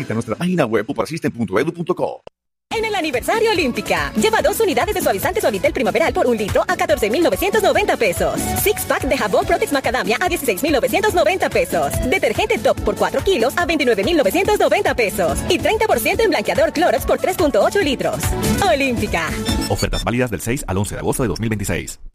Visita nuestra página web puparasystem.edu.co. En el aniversario Olímpica, lleva 2 unidades de suavizante Suavitel Primaveral por 1 litro a 14,990 pesos. 6-pack de jabón Protex Macadamia a 16,990 pesos. Detergente Top por 4 kilos a 29,990 pesos. Y 30% en blanqueador Clorox por 3,8 litros. Olímpica. Ofertas válidas del 6 al 11 de agosto de 2026.